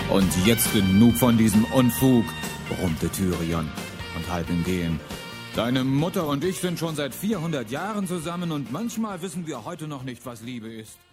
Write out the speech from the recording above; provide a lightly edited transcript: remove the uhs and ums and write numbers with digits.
Und jetzt genug von diesem Unfug, brummte Tyrion und halb im Gehen. Deine Mutter und ich sind schon seit 400 Jahren zusammen und manchmal wissen wir heute noch nicht, was Liebe ist.